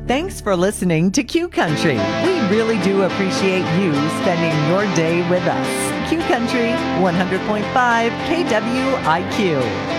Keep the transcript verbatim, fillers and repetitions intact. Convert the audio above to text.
Thanks for listening to Q Country. We really do appreciate you spending your day with us. Q Country, one hundred point five K W I Q.